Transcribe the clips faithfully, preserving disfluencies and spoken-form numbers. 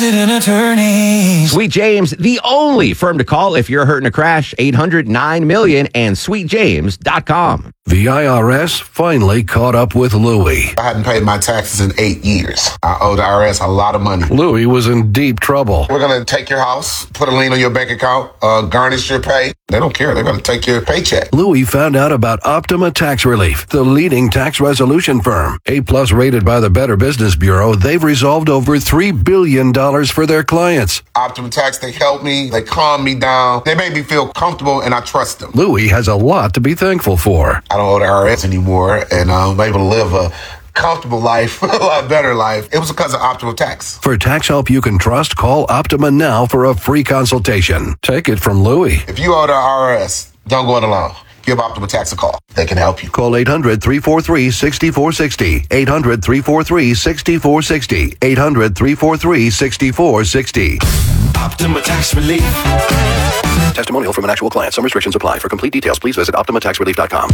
Independent attorneys. Sweet James, the only firm to call if you're hurting a crash. eight hundred nine million and sweet james dot com. The I R S finally caught up with Louie. I hadn't paid my taxes in eight years. I owe the I R S a lot of money. Louie was in deep trouble. We're going to take your house, put a lien on your bank account, uh, garnish your pay. They don't care. They're going to take your paycheck. Louie found out about Optima Tax Relief, the leading tax resolution firm. A-plus rated by the Better Business Bureau, they've resolved over three billion dollars for their clients. Optima Tax, they help me. They calm me down. They make me feel comfortable, and I trust them. Louie has a lot to be thankful for. I don't owe the I R S anymore, and I'm able to live a comfortable life, a lot better life. It was because of Optima Tax. For tax help you can trust, call Optima now for a free consultation. Take it from Louie. If you owe the I R S, don't go it alone. Give Optima Tax a call. They can help you. Call eight hundred, three four three, six four six zero. eight hundred, three four three, six four six zero. eight hundred, three four three, six four six zero. Optima Tax Relief. Testimonial from an actual client. Some restrictions apply. For complete details, please visit optima tax relief dot com.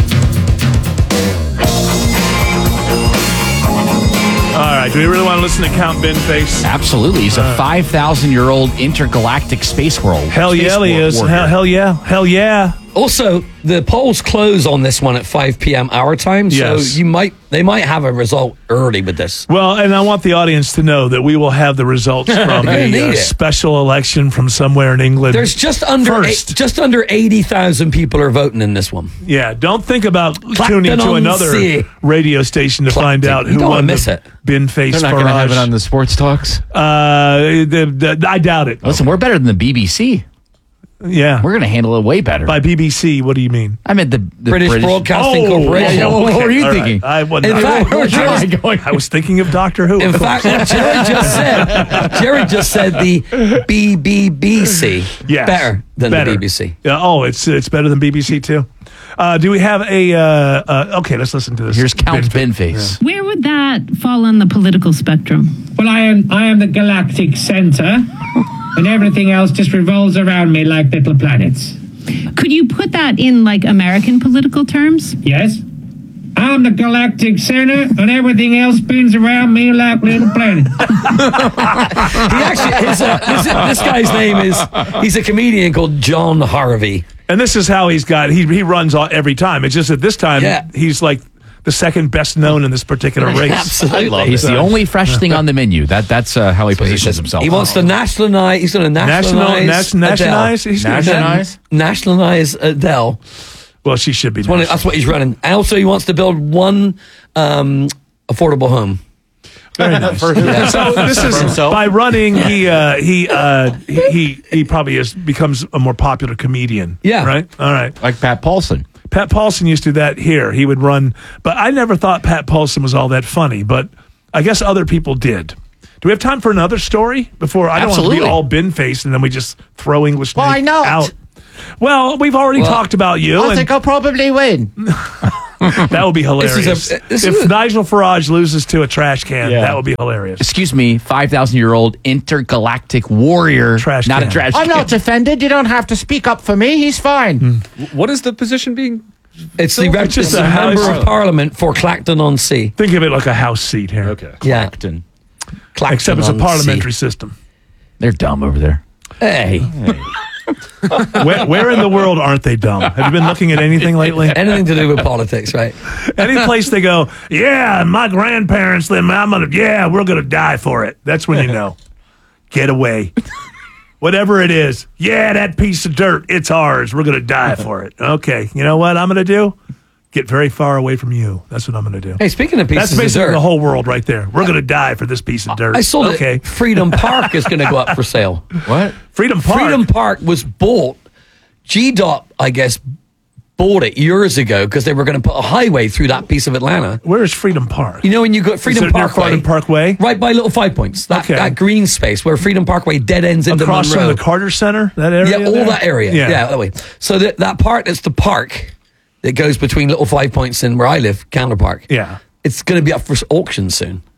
All right, do we really want to listen to Count Ben Face? Absolutely. He's a five thousand year old intergalactic space world. Hell space yeah, he war- is. warrior. Hell, hell yeah. Hell yeah. Also, the polls close on this one at five p.m. our time, so Yes. you might they might have a result early with this. Well, and I want the audience to know that we will have the results from You're gonna the need uh, it. special election from somewhere in England. There's just under First. eight, just under eighty thousand people are voting in this one. Yeah, don't think about Clacton tuning to on another sea. radio station to find Clacton. out You who don't wanna won miss the it. Ben Face They're not going to have it on the sports talks. Uh, the, the, I doubt it. Listen, we're better than the B B C. Yeah. We're going to handle it way better. By B B C, what do you mean? I meant the, the British, Broadcasting Corporation. yeah, what were you all right. thinking? I, wasn't, In I, fact, was- Jerry- I was, I was thinking of Doctor Who. In fact, what Jerry just said, Jerry just said the B B B C Yes. better than Better. the B B C. Yeah, oh, it's it's better than B B C too. Uh, do we have a? Uh, uh, okay, let's listen to this. Here's Count Ben Face. Where would that fall on the political spectrum? Well, I am I am the galactic center, and everything else just revolves around me like little planets. Could you put that in like American political terms? Yes? I'm the galactic center, and everything else spins around me like little planets. He actually, his, uh, this, this guy's name is, he's a comedian called John Harvey. And this is how he's got. He he runs all, every time. It's just that this time Yeah. he's like the second best known in this particular race. Absolutely. He's the only fresh thing on the menu. That That's uh, how he He positions says himself. he wants to nationalize. He's going to National, nationalize. nas- nationalize, Adele. he's gonna Nationalize? Nationalize Adele. Well, she should be. That's what- national. That's what he's running. And also, he wants to build one um, affordable home. Very nice. So this is himself. by running. He uh, he, uh, he he he probably is becomes a more popular comedian. Yeah. Right. All right. Like Pat Paulson. Pat Paulson used to do that here. He would run, but I never thought Pat Paulson was all that funny. But I guess other people did. Do we have time for another story before I don't want to Absolutely. be all bin faced and then we just throw English Why Nate not? out? Well, we've already Well, talked about you, I and think I'll probably win. that would be hilarious. This is a- this if is a- Nigel Farage loses to a trash can, Yeah. that would be hilarious. Excuse me, five thousand year old intergalactic warrior. Trash not can. a trash I'm can. not offended. You don't have to speak up for me. He's fine. What is the position being? It's the, rep- It's just it's the a house- member of parliament for Clacton on Sea. Think of it like a house seat here. Okay. Yeah. Clacton. Clacton Except it's a on parliamentary Sea. system. They're dumb over there. Hey, Where, where in the world aren't they dumb? Have you been looking at anything lately? anything to do with politics, right? Any place they go, yeah, my grandparents, then I'm gonna, yeah, we're gonna die for it. That's when you know. Get away. Whatever it is, yeah, that piece of dirt, it's ours. We're gonna die for it. Okay, you know what I'm gonna do? Get very far away from you. That's what I'm gonna do. Hey, speaking of pieces That's basically of dirt, the whole world right there. We're gonna die for this piece of dirt. I saw okay. that Freedom Park is going to go up for sale. What? Freedom Park. Freedom Park was bought. G DOT, I guess, bought it years ago because they were going to put a highway through that piece of Atlanta. Where is Freedom Park? You know when you go Freedom Is it near Parkway, Freedom Parkway? right by Little Five Points, that, Okay. that green space where Freedom Parkway dead ends into Across Monroe. from the Carter Center, that area. Yeah, all there? that area. Yeah, that way. So that that part that's the park that goes between Little Five Points and where I live, Counter Park. Yeah. It's going to be up for auction soon.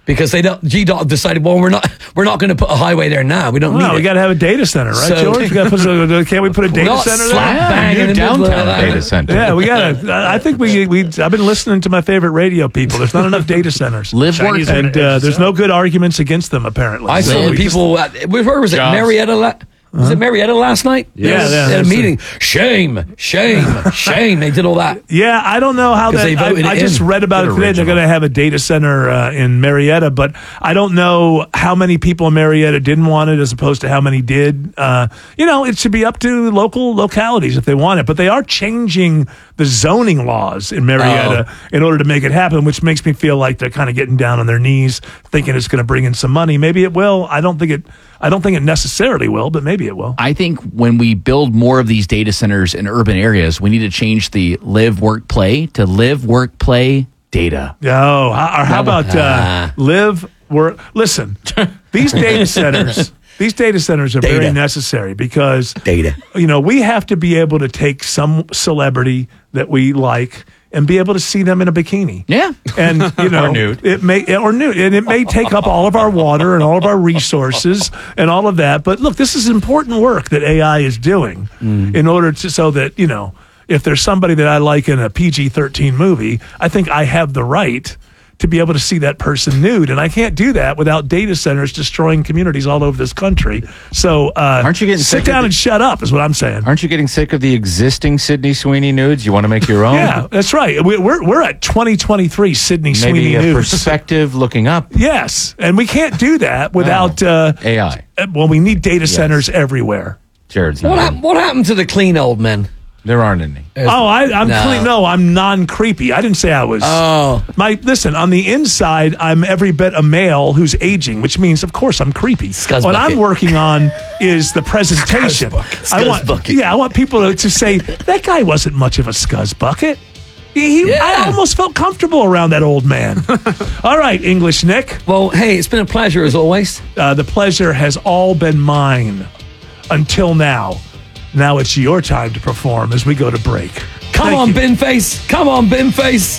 Because they don't, G DOT have decided, well, we're not we're not going to put a highway there now. We don't Well, need we it. got to have a data center, right, So- George? We gotta put some, can't we put a data Not center slap there? bang in the middle of downtown that. data center. Yeah, we got to. I think we we. I've been listening to my favorite radio people. There's not enough data centers. Live, work, and uh, there's no good arguments against them. Apparently, I So saw the we just- people, at, where was it, Jobs. Marietta? La- Was it Marietta last night? Yeah, They yeah, had a that's meeting. Shame, shame, shame. They did all that. Yeah, I don't know how 'Cause that. they voted I, I it just in. read about Good it today. They're original. going to have a data center uh, in Marietta, but I don't know how many people in Marietta didn't want it as opposed to how many did. Uh, you know, it should be up to local localities if they want it, but they are changing the zoning laws in Marietta Oh. in order to make it happen, which makes me feel like they're kind of getting down on their knees, thinking it's going to bring in some money. Maybe it will. I don't think it. I don't think it necessarily will, but maybe it will. I think when we build more of these data centers in urban areas, we need to change the live, work, play to live, work, play, data. Oh, how, or how about uh, live, work? Listen, these data centers, these data centers are very Data. necessary because Data. You know, we have to be able to take some celebrity that we like and be able to see them in a bikini. Yeah. And you know, Or nude. it may or nude, and it may take up all of our water and all of our resources and all of that. But look, this is important work that A I is doing in order to so that you know, if there's somebody that I like in a P G thirteen movie, I think I have the right to be able to see that person nude, and I can't do that without data centers destroying communities all over this country. So, uh, Aren't you getting sit sick of down the- and shut up? Is what I'm saying. Aren't you getting sick of the existing Sydney Sweeney nudes? You want to make your own? Yeah, that's right. We, we're we're at twenty twenty-three Sydney Maybe Sweeney a News. perspective looking up. Yes, and we can't do that without. Uh, A I. uh, well, we need data centers everywhere. Jared's What, not. hap- what happened to the clean old men? There aren't any. Oh, I, I'm No. clean. No, I'm non-creepy. I didn't say I was. Oh. My listen. On the inside, I'm every bit a male who's aging, which means, of course, I'm creepy. Scuzz what bucket. I'm working on is the presentation. bucket. I Scuzz want, bucket. yeah, I want people to, to say that guy wasn't much of a scuzz bucket. He, he- I Yeah. almost felt comfortable around that old man. All right, English Nick. Well, hey, it's been a pleasure as always. Uh, the pleasure has all been mine until now. Now it's your time to perform as we go to break. Come Thank on, you. bin face. Come on, bin face.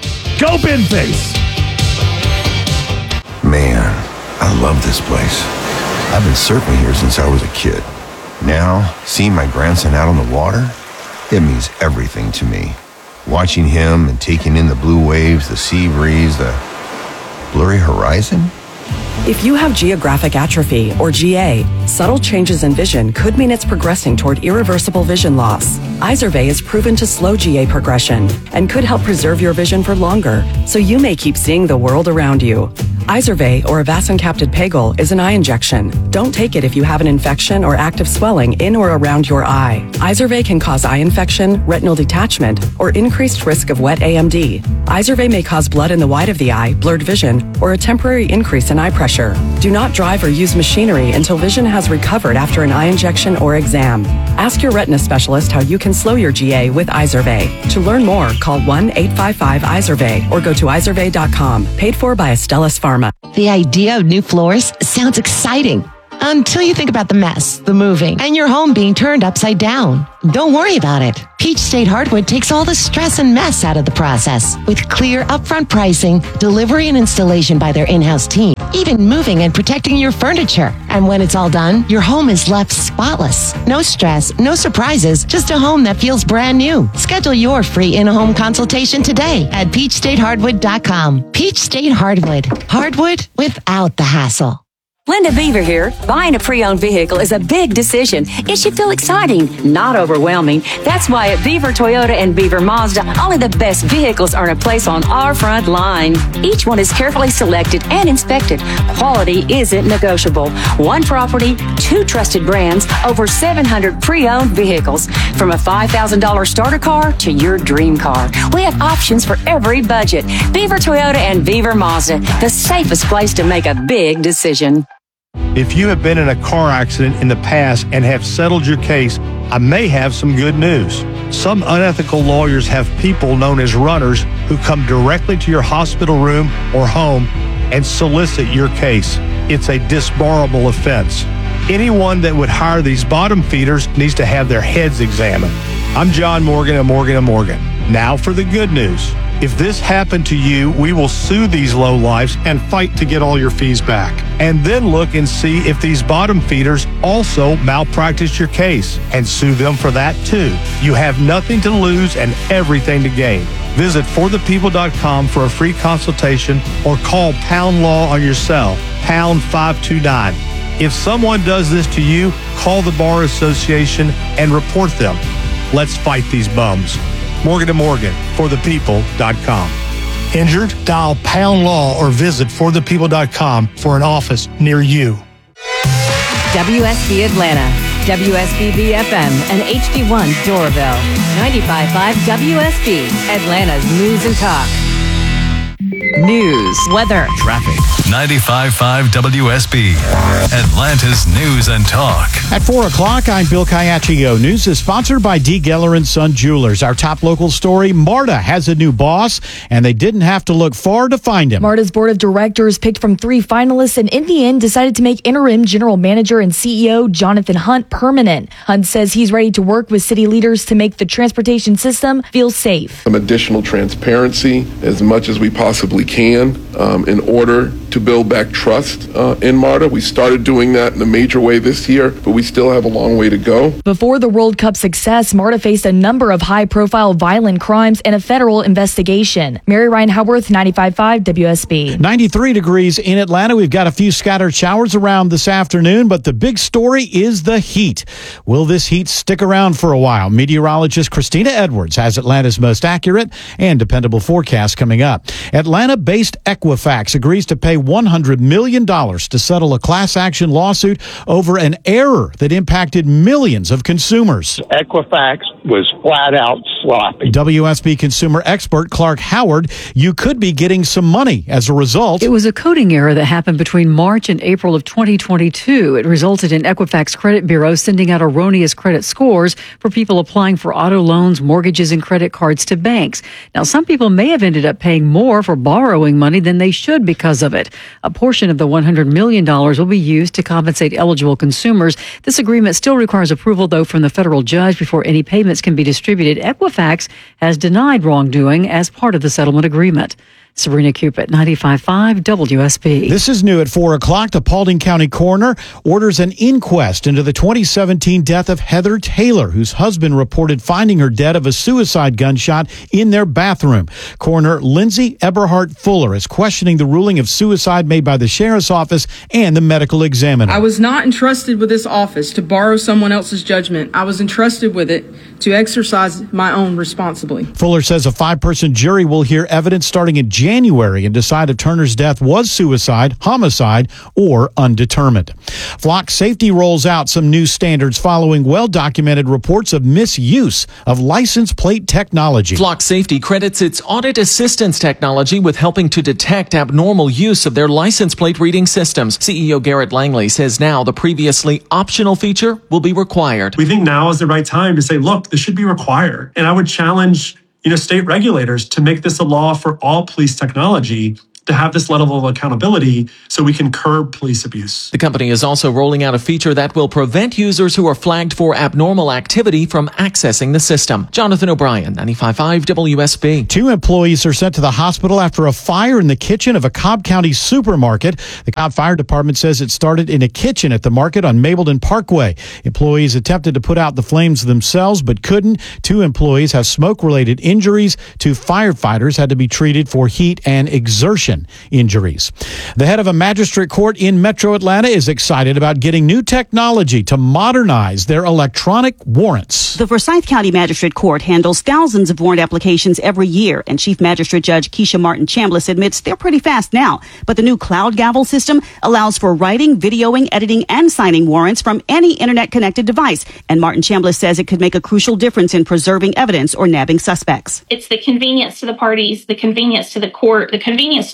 Go bin face. Man, I love this place. I've been surfing here since I was a kid. Now, seeing my grandson out on the water, it means everything to me. Watching him and taking in the blue waves, the sea breeze, the blurry horizon. If you have geographic atrophy, or G A, subtle changes in vision could mean it's progressing toward irreversible vision loss. Izervay is proven to slow G A progression and could help preserve your vision for longer, so you may keep seeing the world around you. Izervay, or avacincaptad pegol, is an eye injection. Don't take it if you have an infection or active swelling in or around your eye. Izervay can cause eye infection, retinal detachment, or increased risk of wet A M D. Izervay may cause blood in the white of the eye, blurred vision, or a temporary increase in eye pressure. Do not drive or use machinery until vision has recovered after an eye injection or exam. Ask your retina specialist how you can slow your G A with Izervay. To learn more, call one eight five five Izervay or go to izervay dot com. Paid for by Astellas Pharma. The idea of new floors sounds exciting until you think about the mess, the moving, and your home being turned upside down. Don't worry about it. Peach State Hardwood takes all the stress and mess out of the process with clear upfront pricing, delivery and installation by their in-house team, even moving and protecting your furniture. And when it's all done, your home is left spotless. No stress, no surprises, just a home that feels brand new. Schedule your free in-home consultation today at peach state hardwood dot com. Peach State Hardwood. Hardwood without the hassle. Linda Beaver here. Buying a pre-owned vehicle is a big decision. It should feel exciting, not overwhelming. That's why at Beaver Toyota and Beaver Mazda, only the best vehicles earn a place on our front line. Each one is carefully selected and inspected. Quality isn't negotiable. One property, two trusted brands, over seven hundred pre-owned vehicles. From a five thousand dollars starter car to your dream car. We have options for every budget. Beaver Toyota and Beaver Mazda, the safest place to make a big decision. If you have been in a car accident in the past and have settled your case, I may have some good news. Some unethical lawyers have people known as runners who come directly to your hospital room or home and solicit your case. It's a disbarable offense. Anyone that would hire these bottom feeders needs to have their heads examined. I'm John Morgan of Morgan and Morgan. Now for the good news. If this happened to you, we will sue these lowlifes and fight to get all your fees back. And then look and see if these bottom feeders also malpractice your case and sue them for that too. You have nothing to lose and everything to gain. Visit for the people dot com for a free consultation or call Pound Law on your cell, pound five two nine. If someone does this to you, call the Bar Association and report them. Let's fight these bums. Morgan and Morgan, for the people dot com. Injured? Dial Pound Law or visit for the people dot com for an office near you. W S B Atlanta, W S B B F M, and H D one Doraville. ninety-five point five W S B, Atlanta's News and Talk. News, weather, traffic. ninety-five point five W S B, Atlanta's News and Talk. At four o'clock, I'm Bill Caiaccio. News is sponsored by D. Geller and Son Jewelers. Our top local story, MARTA has a new boss, and they didn't have to look far to find him. MARTA's board of directors picked from three finalists and in the end decided to make interim general manager and C E O Jonathan Hunt permanent. Hunt says he's ready to work with city leaders to make the transportation system feel safe. Some additional transparency as much as we possibly can um, in order to build back trust uh, in MARTA. We started doing that in a major way this year, but we still have a long way to go. Before the World Cup success, MARTA faced a number of high-profile violent crimes and a federal investigation. Mary Ryan Howarth, ninety-five point five W S B. ninety-three degrees in Atlanta. We've got a few scattered showers around this afternoon, but the big story is the heat. Will this heat stick around for a while? Meteorologist Christina Edwards has Atlanta's most accurate and dependable forecast coming up. Atlanta-based Equifax agrees to pay one hundred million dollars to settle a class action lawsuit over an error that impacted millions of consumers. Equifax was flat out sloppy. W S B consumer expert Clark Howard, you could be getting some money as a result. It was a coding error that happened between March and April of twenty twenty-two. It resulted in Equifax Credit Bureau sending out erroneous credit scores for people applying for auto loans, mortgages, and credit cards to banks. Now, some people may have ended up paying more for borrowing money than they should because of it. A portion of the one hundred million dollars will be used to compensate eligible consumers. This agreement still requires approval, though, from the federal judge before any payments can be distributed. Equifax has denied wrongdoing as part of the settlement agreement. Sabrina Cupid, ninety-five point five W S B. This is new at four o'clock. The Paulding County coroner orders an inquest into the twenty seventeen death of Heather Taylor, whose husband reported finding her dead of a suicide gunshot in their bathroom. Coroner Lindsay Eberhardt Fuller is questioning the ruling of suicide made by the sheriff's office and the medical examiner. I was not entrusted with this office to borrow someone else's judgment. I was entrusted with it to exercise my own responsibly. Fuller says a five-person jury will hear evidence starting in January and decide if Turner's death was suicide, homicide, or undetermined. Flock Safety rolls out some new standards following well-documented reports of misuse of license plate technology. Flock Safety credits its audit assistance technology with helping to detect abnormal use of their license plate reading systems. C E O Garrett Langley says now the previously optional feature will be required. We think now is the right time to say, look, this should be required. And I would challenge, you know, state regulators to make this a law for all police technology, to have this level of accountability so we can curb police abuse. The company is also rolling out a feature that will prevent users who are flagged for abnormal activity from accessing the system. Jonathan O'Brien, ninety-five point five W S B. Two employees are sent to the hospital after a fire in the kitchen of a Cobb County supermarket. The Cobb Fire Department says it started in a kitchen at the market on Mableton Parkway. Employees attempted to put out the flames themselves but couldn't. Two employees have smoke-related injuries. Two firefighters had to be treated for heat and exertion injuries. The head of a magistrate court in Metro Atlanta is excited about getting new technology to modernize their electronic warrants. The Forsyth County Magistrate Court handles thousands of warrant applications every year, and Chief Magistrate Judge Keisha Martin Chambliss admits they're pretty fast now. But the new cloud gavel system allows for writing, videoing, editing, and signing warrants from any internet-connected device. And Martin Chambliss says it could make a crucial difference in preserving evidence or nabbing suspects. It's the convenience to the parties, the convenience to the court, the convenience to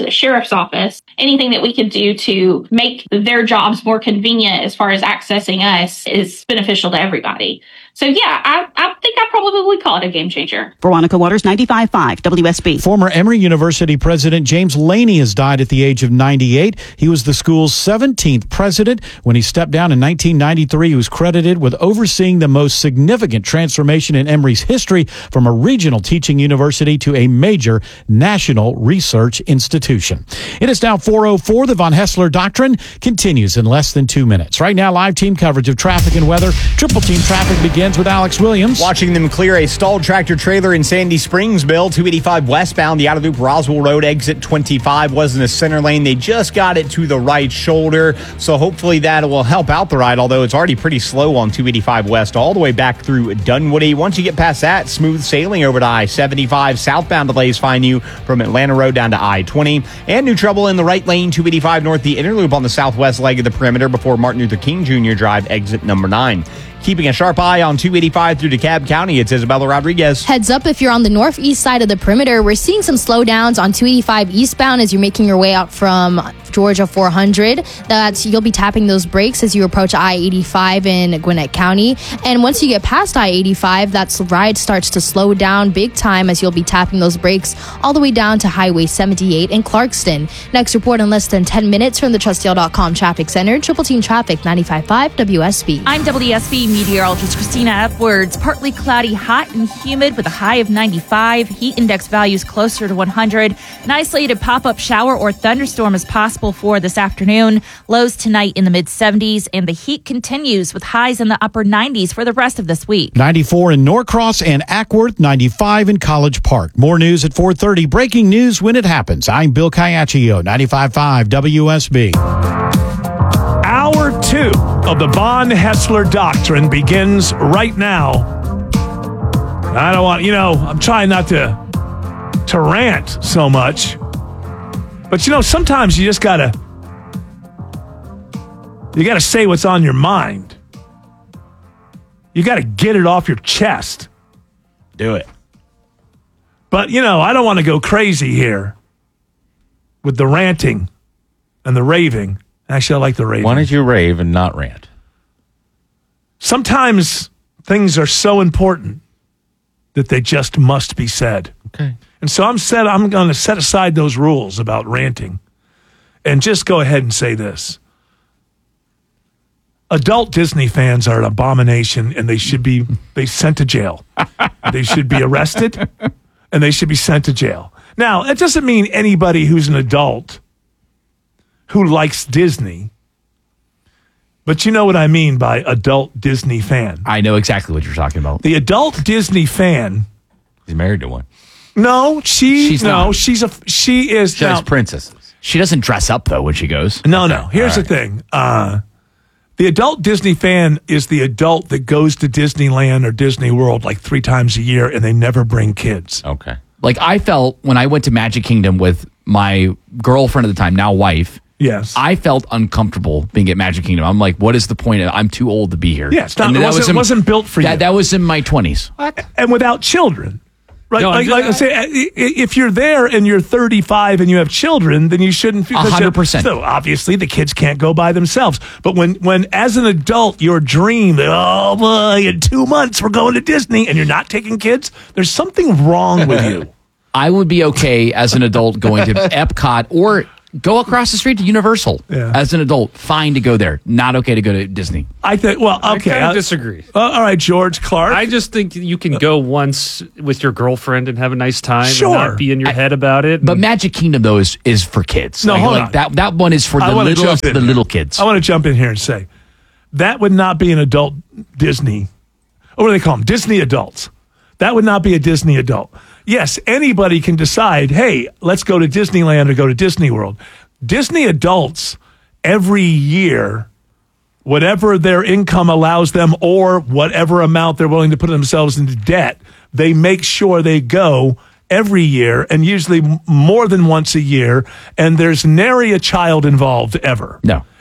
the sheriff's office. Anything that we could do to make their jobs more convenient as far as accessing us is beneficial to everybody. So, yeah, I, I think I probably would call it a game changer. Veronica Waters, ninety-five point five W S B. Former Emory University President James Laney has died at the age of ninety-eight. He was the school's seventeenth president. When he stepped down in nineteen ninety-three, he was credited with overseeing the most significant transformation in Emory's history from a regional teaching university to a major national research institution. It is now four oh four. The Von Hessler Doctrine continues in less than two minutes. Right now, live team coverage of traffic and weather. Triple Team Traffic begins with Alex Williams. Watching them clear a stalled tractor trailer in Sandy Springs, Bill, two eighty-five westbound, the outer loop Roswell Road exit twenty-five was in the center lane. They just got it to the right shoulder, so hopefully that will help out the ride, although it's already pretty slow on two eighty-five west all the way back through Dunwoody. Once you get past that, smooth sailing over to I seventy-five. Southbound delays find you from Atlanta Road down to I twenty. And new trouble in the right lane, two eighty-five north, the inner loop on the southwest leg of the perimeter before Martin Luther King Junior Drive, exit number nine. Keeping a sharp eye on two eighty-five through DeKalb County, it's Isabella Rodriguez. Heads up if you're on the northeast side of the perimeter. We're seeing some slowdowns on two eighty-five eastbound as you're making your way out from Georgia four hundred. That's you'll be tapping those brakes as you approach I eighty-five in Gwinnett County. And once you get past I eighty-five, that ride starts to slow down big time as you'll be tapping those brakes all the way down to Highway seventy-eight in Clarkston. Next report in less than ten minutes from the Trustdale dot com Traffic Center. Triple Team Traffic, ninety-five point five W S B. I'm W S B meteorologist Christina Edwards. Partly cloudy, hot and humid with a high of ninety-five. Heat index values closer to one hundred. An isolated pop-up shower or thunderstorm is possible for this afternoon. Lows tonight in the mid seventies, and the heat continues with highs in the upper nineties for the rest of this week. ninety-four in Norcross and Ackworth, ninety-five in College Park. More news at four thirty. Breaking news when it happens. I'm Bill Caiaccio, ninety-five point five W S B. Hour two of the Von Hessler Doctrine begins right now. I don't want, you know, I'm trying not to to rant so much. But, you know, sometimes you just got to, you got to say what's on your mind. You got to get it off your chest. Do it. But, you know, I don't want to go crazy here with the ranting and the raving. Actually, I like the raving. Why don't you rave and not rant? Sometimes things are so important that they just must be said. Okay. And so I'm set, I'm going to set aside those rules about ranting and just go ahead and say this. Adult Disney fans are an abomination, and they should be they sent to jail. They should be arrested, and they should be sent to jail. Now, that doesn't mean anybody who's an adult who likes Disney, but you know what I mean by adult Disney fan. I know exactly what you're talking about. The adult Disney fan. He's married to one. No, she. She's no, not. she's a. She is. She likes princesses. She doesn't dress up though when she goes. No, no. Here's All the thing. Uh, the adult Disney fan is the adult that goes to Disneyland or Disney World like three times a year, and they never bring kids. Okay. Like I felt when I went to Magic Kingdom with my girlfriend at the time, now wife. Yes. I felt uncomfortable being at Magic Kingdom. I'm like, what is the point? I'm too old to be here. Yeah, it's not, And it that wasn't, was in- wasn't built for that, you. That was in my twenties. And without children. Right, No, like, I'm- like I say, i- i- if you're there and you're thirty-five and you have children, then you shouldn't feel. A hundred percent. So obviously, the kids can't go by themselves. But when, when as an adult, your dream, oh boy, in two months we're going to Disney, and you're not taking kids, there's something wrong with you. I would be okay as an adult going to Epcot or go across the street to Universal. Yeah. As an adult, fine to go there. Not okay to go to Disney. I think. Well, I okay. kinda I- disagree. Uh, all right, George Clark. I just think you can go once with your girlfriend and have a nice time Sure. and not be in your head about it. But Magic Kingdom though is, is for kids. No, like, hold like on. that that one is for I the wanna little jump in the here. little kids. I want to jump in here and say that would not be an adult Disney. What do they call them? Disney adults. That would not be a Disney adult. Yes, anybody can decide, hey, let's go to Disneyland or go to Disney World. Disney adults, every year, whatever their income allows them or whatever amount they're willing to put themselves into debt, they make sure they go every year, and usually m- more than once a year, and there's nary a child involved ever. No.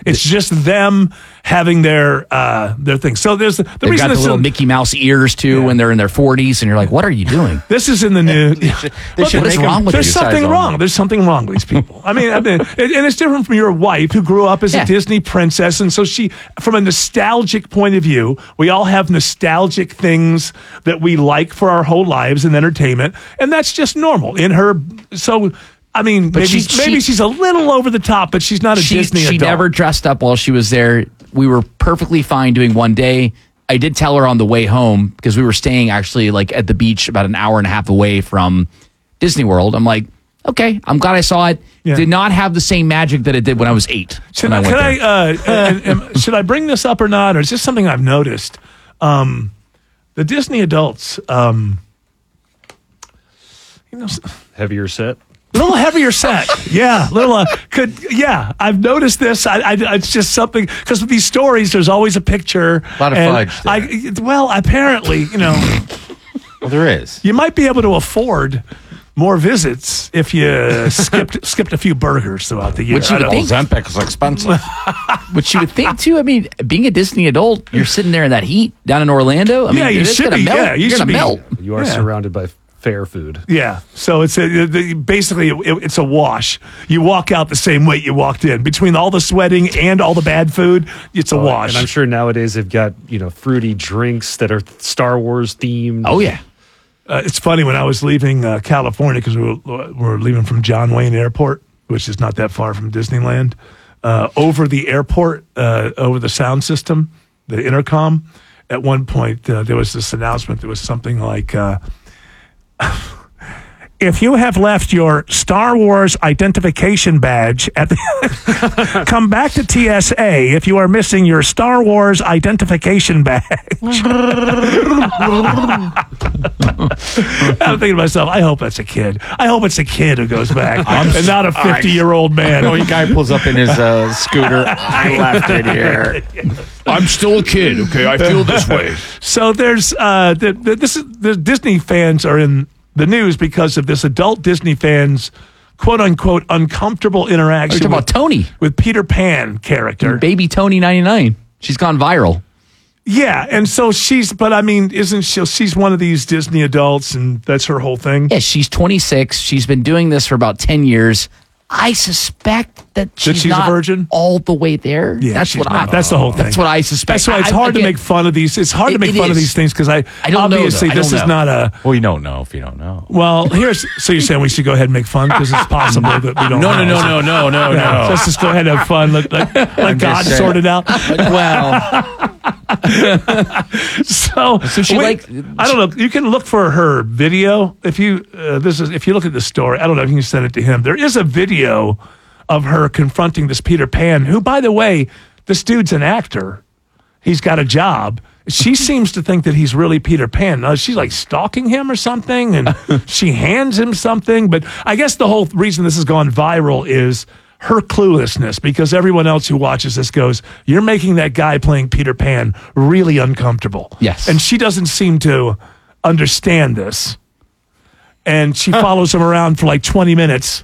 It's just them having their uh, their thing. So there's the, the They've reason got the this little is- Mickey Mouse ears too when they're in their forties, and you're like, "What are you doing?" This is in the news. they Look, should what is make wrong them- with There's size something on wrong. them. There's something wrong with these people. I mean, I mean, and and it's different from your wife who grew up as Yeah. a Disney princess, and so she, from a nostalgic point of view, we all have nostalgic things that we like for our whole lives in entertainment, and that's just normal in her. So. I mean, But maybe, she- maybe she- she's a little over the top, but she's not a she, Disney she adult. never dressed up while she was there. We were perfectly fine doing one day. I did tell her on the way home, because we were staying actually like at the beach about an hour and a half away from Disney World. I'm like, okay, I'm glad I saw it. Yeah. Did not have the same magic that it did when I was eight. Should when I, I went can there. I, uh, and- and should I bring this up or not, or is this something I've noticed? Um, the Disney adults, um, you know, Heavier set. a little heavier set. Yeah, little. Uh, could yeah, I've noticed this. I, I it's just something because with these stories, there's always a picture. A lot of and fudge there. I well, apparently, you know, Well, there is. you might be able to afford more visits if you skipped skipped a few burgers throughout the year. Which you I would don't- think- Ozempic is expensive. Which you would think too. I mean, being a Disney adult, you're sitting there in that heat down in Orlando. I mean, Yeah, you it's should gonna be. melt. Yeah, you you're should gonna be. melt. You are Yeah. surrounded by fair food. Yeah, so it's a, the, basically it, it's a wash. You walk out the same way you walked in. Between all the sweating and all the bad food, it's a Uh, wash. And I'm sure nowadays they've got, you know, fruity drinks that are Star Wars themed. Oh yeah. Uh, it's funny when I was leaving uh, California because we were, we were leaving from John Wayne Airport, which is not that far from Disneyland. Uh, over the airport, uh, over the sound system, the intercom. At one point, uh, there was this announcement. There was something like, uh, "If you have left your Star Wars identification badge at the come back to T S A if you are missing your Star Wars identification badge." I'm thinking to myself, I hope that's a kid. I hope it's a kid who goes back and not a fifty-year-old man. No, a guy pulls up in his uh, scooter. I left it here. I'm still a kid. Okay, I feel this way. So there's uh, the, the, this is the Disney fans are in the news because of this adult Disney fans, quote unquote, uncomfortable interaction talking with, about Tony. with Peter Pan character. Baby Tony ninety-nine. She's gone viral. Yeah, and so she's, but I mean, isn't she? She's one of these Disney adults, and that's her whole thing. Yeah, she's twenty-six. She's been doing this for about ten years. I suspect that she's, she's a not virgin? all the way there. Yeah, that's she's what not. I. That's the whole thing. That's what I suspect. That's why it's I- hard to again, make fun of these. It's hard to It- make it fun of is. these things because I, I don't know, obviously though. I this don't is know. not a. Well, you don't know if you don't know. Well, here's so you're saying we should go ahead and make fun because it's possible that we don't. No, no, know. no, no, no, no, Yeah, no. Let's just go ahead and have fun. Let, let, let I'm God just saying. sort it out. Well, So, So she wait, like- I don't know. You can look for her video if you uh, this is if you look at the story. I don't know if you can send it to him. There is a video of her confronting this Peter Pan, who, by the way, this dude's an actor. He's got a job. She seems to think that he's really Peter Pan. Now, she's like stalking him or something, and she hands him something. But I guess the whole reason this has gone viral is her cluelessness, because everyone else who watches this goes, "You're making that guy playing Peter Pan really uncomfortable." Yes. And she doesn't seem to understand this. And she follows him around for like twenty minutes.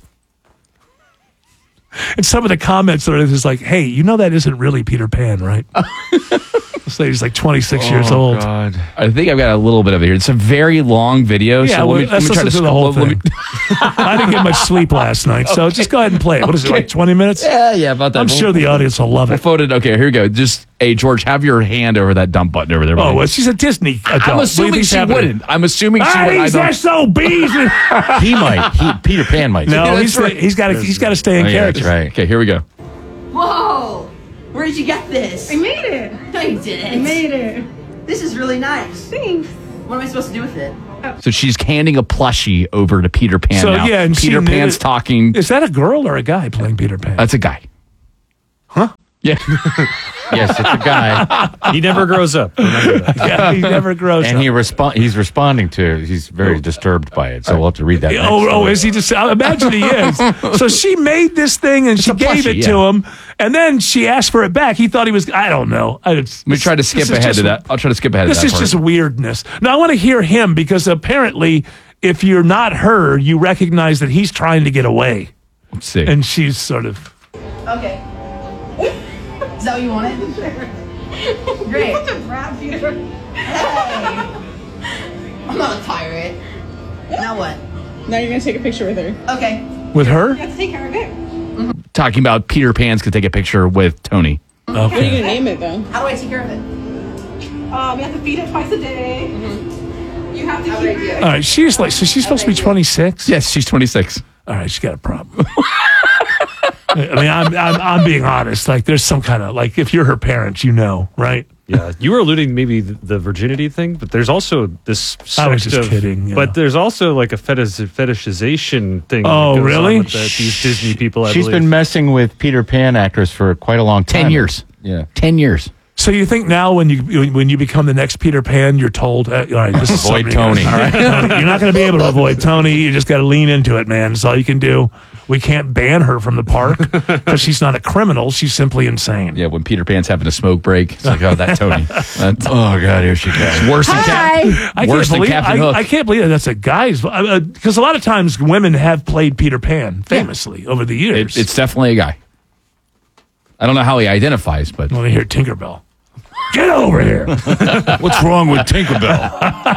And some of the comments are just like, "Hey, you know that isn't really Peter Pan, right?" This lady's like twenty-six years Oh, old. God. I think I've got a little bit of it here. It's a very long video. Yeah, so well, let me, let's let me try listen to to the whole let me- thing. I didn't get much sleep last night, so just go ahead and play it. What is it, like twenty minutes? Yeah, yeah, about that. I'm sure the audience will love I it. voted. Okay, here we go. Just, hey, George, have your hand over that dump button over there. Oh, buddy. well, she's a Disney adult. I'm What do you assuming think's she happening? wouldn't. I'm assuming she Ah, wouldn't. I these don't- S O Bs. He might. He, Peter Pan might. No, that's he's right. he's got to he's got to stay in Oh, yeah, character. that's right. Okay, here we go. Whoa! Where did you get this? I made it. No, you didn't. I made it. This is really nice. Thanks. What am I supposed to do with it? So she's handing a plushie over to Peter Pan So now. yeah, and she Peter knew Pan's that- talking. Is that a girl or a guy playing Peter Pan? That's a guy. Huh? Yeah. Yes, it's a guy. He never grows up. Remember that. Yeah, he never grows And up. he respond. He's responding to. He's very disturbed by it. So we'll have to read that. next Oh, oh, story. is he just? I imagine he is. So she made this thing and she a gave plushie, it to yeah. him, and then she asked for it back. He thought he was. I don't know. I, it's, Let me try to skip this is ahead just- to that. I'll try to skip ahead This to that is part. just weirdness. Now I want to hear him because apparently, if you're not her, you recognize that he's trying to get away, Let's see. and she's sort of. Okay. Is that what you wanted? Great. You're such a brat, Peter. Hey. I'm not a tyrant. Now what? Now you're gonna take a picture with her. Okay. With her? You have to take care of it. Talking about Peter Pan's could take a picture with Tony. What are you gonna name it though? How do I take care of it? Um, you have to feed it twice a day. Mm-hmm. You have to keep it. All right, she's like, so she's supposed to be twenty-six? Yes, she's twenty-six. All right, she's got a problem. I mean, I'm, I'm I'm being honest. Like, there's some kind of, like, if you're her parents, you know, right? Yeah, you were alluding maybe the, the virginity thing, but there's also this. I was sect just of- kidding, yeah. But there's also like a fetish, fetishization thing. Oh, that goes on really? with the- these Disney people. I She's believe. been messing with Peter Pan actress for quite a long time. Ten years. Yeah. Ten years. So you think now when you when you become the next Peter Pan, you're told, uh, all right, this is Avoid somebody- Tony. All right, Tony, you're not going to be able to avoid Tony. You just got to lean into it, man. That's all you can do. We can't ban her from the park because she's not a criminal. She's simply insane. Yeah, when Peter Pan's having a smoke break, it's like, oh, that Tony. That's, Oh God, here she comes. worse than, Cap- I worse can't than believe Captain I, Hook. I can't believe that that's a guy's because a lot of times women have played Peter Pan famously over the years. It, it's definitely a guy. I don't know how he identifies, but Let me hear Tinkerbell. Get over here. What's wrong with Tinkerbell?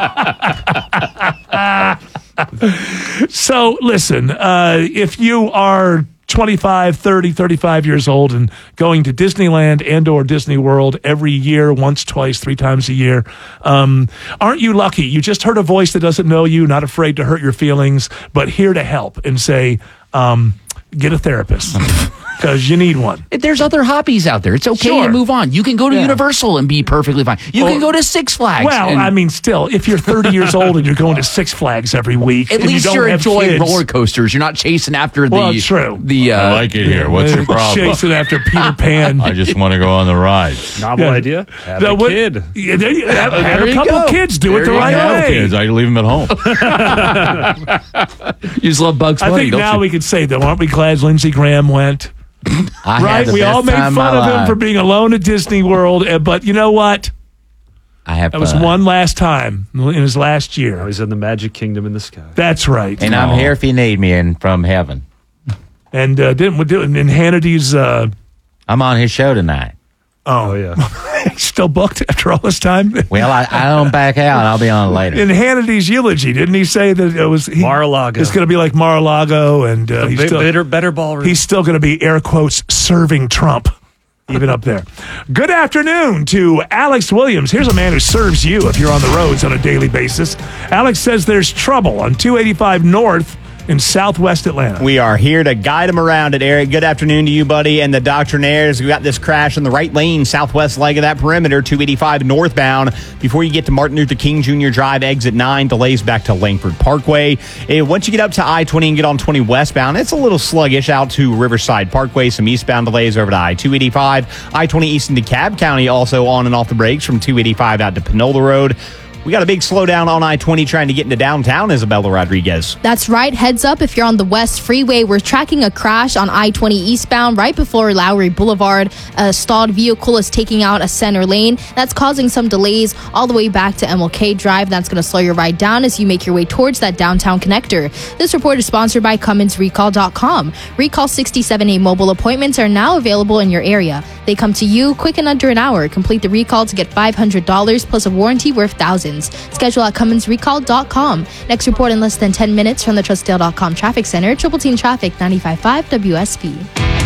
So listen, uh, if you are twenty-five, thirty, thirty-five years old and going to Disneyland and or Disney World every year, once, twice, three times a year, um, aren't you lucky? You just heard a voice that doesn't know you, not afraid to hurt your feelings, but here to help and say, um, get a therapist because you need one. there's other hobbies out there. It's okay Sure. to move on. You can go to Yeah. Universal and be perfectly fine. You Well- can go to Six Flags. Well, and I mean, still, if you're thirty years old and you're going to Six Flags every week, at and least you don't you're have enjoying kids, roller coasters. You're not chasing after the. Well, true. The uh, I like it here. What's your problem? Chasing after Peter Pan. I just want to go on the ride. Novel Yeah. idea. Have The a what- kid. Yeah, there you- have, have There a you couple go. kids. Do it There the you right go. I have way. kids. I leave them at home. you just love Bugs I Bunny, think don't now you? we could say, though, aren't we glad Lindsey Graham went? I had Right? the We best all made time fun my of him life. for being alone at Disney World, uh, but you know what? I have That was fun. one last time in his last Now year. he's in the Magic Kingdom in the sky. That's right. And I'm here if you need me and from heaven. And uh, didn't we do it in Hannity's? Uh, I'm on his show tonight. oh, Oh yeah. still booked after all this time. Well, I, I don't back out. I'll be on later. In Hannity's eulogy, didn't he say that it was he, Mar-a-Lago. It's going to be like Mar-a-Lago, and uh, he's Bit- still better, better ballroom. he's still going to be air quotes serving Trump, even up there. Good afternoon to Alex Williams. Here's a man who serves you if you're on the roads on a daily basis. Alex says there's trouble on two eighty-five North in Southwest Atlanta. We are here to guide him around it, Eric. Good afternoon to you, buddy, and the Doctrinaires. We got this crash in the right lane, southwest leg of that perimeter, two eighty-five northbound. Before you get to Martin Luther King Junior Drive, exit nine, delays back to Langford Parkway. And once you get up to I twenty and get on twenty westbound, it's a little sluggish out to Riverside Parkway. Some eastbound delays over to I two eighty-five. I twenty east into Cobb County, also on and off the brakes from two eighty-five out to Panola Road. We got a big slowdown on I twenty trying to get into downtown, Isabella Rodriguez. That's right. Heads up if you're on the West Freeway. We're tracking a crash on I twenty eastbound right before Lowry Boulevard. A stalled vehicle is taking out a center lane. That's causing some delays all the way back to M L K Drive. That's going to slow your ride down as you make your way towards that downtown connector. This report is sponsored by Cummins Recall dot com. Recall sixty-seven A mobile appointments are now available in your area. They come to you quick in under an hour. Complete the recall to get five hundred dollars plus a warranty worth thousands. Schedule at Cummins Recall dot com. Next report in less than ten minutes from the Trustdale dot com Traffic Center. Triple Team Traffic, ninety-five point five W S B.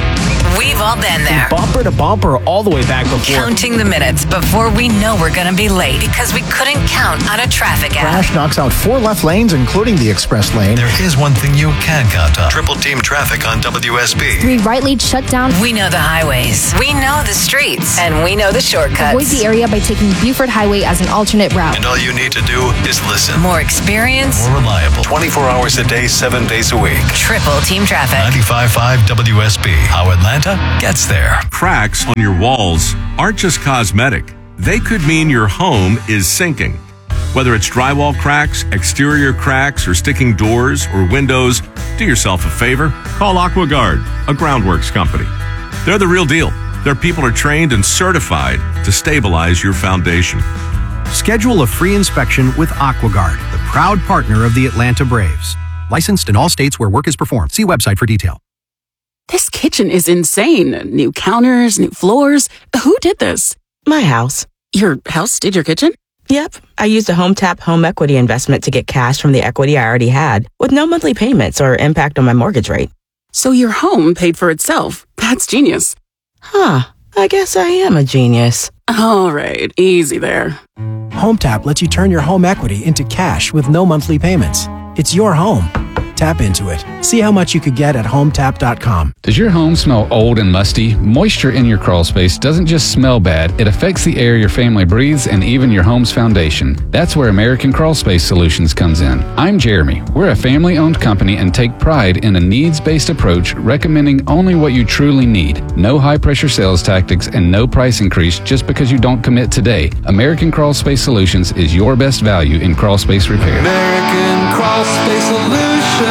We've all been there. Bumper to bumper all the way back before. Counting the minutes before we know we're going to be late because we couldn't count on a traffic app. Crash knocks out four left lanes, including the express lane. There is one thing you can count on. Triple Team Traffic on W S B. Three right lanes shut down. We know the highways. We know the streets. And we know the shortcuts. Avoid the area by taking Buford Highway as an alternate route. And all you need to do is listen. More experience. More reliable. twenty-four hours a day, seven days a week. Triple Team Traffic. ninety-five point five W S B. How Atlanta gets there. Cracks on your walls aren't just cosmetic. They could mean your home is sinking. Whether it's drywall cracks, exterior cracks, or sticking doors or windows, do yourself a favor. Call AquaGuard, a groundworks company. They're the real deal. Their people are trained and certified to stabilize your foundation. Schedule a free inspection with AquaGuard, the proud partner of the Atlanta Braves. Licensed in all states where work is performed. See website for detail. This kitchen is insane. New counters, new floors. Who did this? My house. Your house did your kitchen? Yep. I used a HomeTap home equity investment to get cash from the equity I already had with no monthly payments or impact on my mortgage rate. So your home paid for itself. That's genius. Huh. I guess I am a genius. All right. Easy there. HomeTap lets you turn your home equity into cash with no monthly payments. It's your home. Tap into it. See how much you could get at home tap dot com. Does your home smell old and musty? Moisture in your crawl space doesn't just smell bad, it affects the air your family breathes and even your home's foundation. That's where American Crawl Space Solutions comes in. I'm Jeremy. We're a family-owned company and take pride in a needs-based approach, recommending only what you truly need. No high-pressure sales tactics and no price increase just because you don't commit today. American Crawl Space Solutions is your best value in crawl space repair. American Crawl Space Solutions.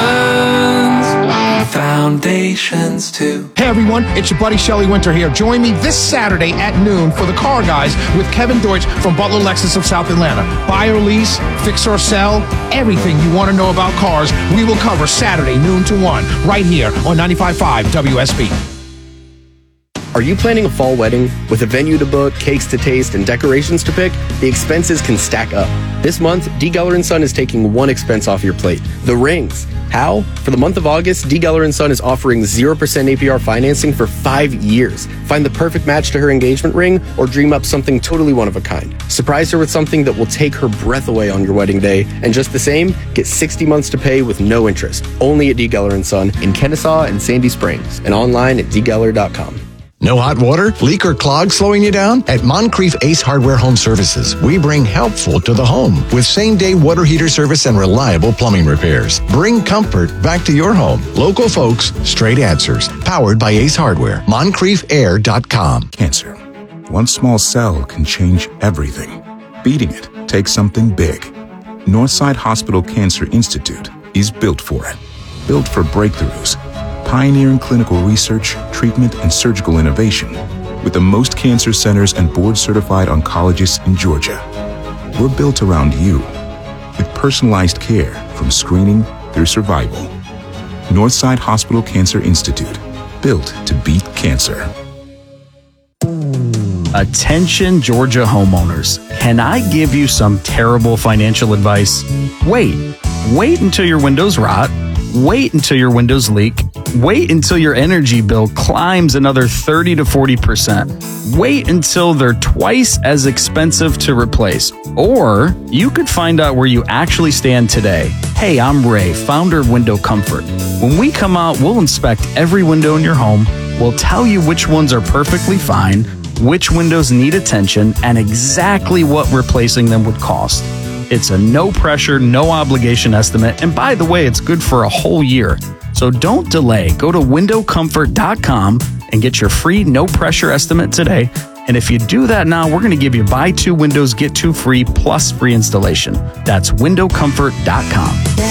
Foundations too. Hey everyone, it's your buddy Shelly Winter here. Join me this Saturday at noon for the Car Guys with Kevin Deutsch from Butler Lexus of South Atlanta. Buy or lease, fix or sell, everything you want to know about cars, we will cover Saturday noon to one right here on ninety-five point five W S B. Are you planning a fall wedding? With a venue to book, cakes to taste, and decorations to pick, the expenses can stack up. This month, D. Geller and Son is taking one expense off your plate: the rings. How? For the month of August, D. Geller and Son is offering zero percent A P R financing for five years. Find the perfect match to her engagement ring or dream up something totally one of a kind. Surprise her with something that will take her breath away on your wedding day. And just the same, get sixty months to pay with no interest. Only at D. Geller and Son in Kennesaw and Sandy Springs and online at d geller dot com. No hot water, leak, or clog slowing you down? At Moncrief Ace Hardware Home Services, we bring helpful to the home with same-day water heater service and reliable plumbing repairs. Bring comfort back to your home. Local folks, straight answers. Powered by Ace Hardware. Moncrief Air dot com. Cancer. One small cell can change everything. Beating it takes something big. Northside Hospital Cancer Institute is built for it. Built for breakthroughs. Pioneering clinical research, treatment, and surgical innovation with the most cancer centers and board-certified oncologists in Georgia. We're built around you with personalized care from screening through survival. Northside Hospital Cancer Institute, built to beat cancer. Attention Georgia homeowners, can I give you some terrible financial advice? Wait, wait until your windows rot. Wait until your windows leak. Wait until your energy bill climbs another thirty to forty percent. Wait until they're twice as expensive to replace. Or you could find out where you actually stand today. Hey, I'm Ray, founder of Window Comfort. When we come out, we'll inspect every window in your home. We'll tell you which ones are perfectly fine, which windows need attention, and exactly what replacing them would cost. It's a no pressure, no obligation estimate. And by the way, it's good for a whole year. So don't delay. Go to window comfort dot com and get your free no pressure estimate today. And if you do that now, we're going to give you buy two windows, get two free plus free installation. That's window comfort dot com.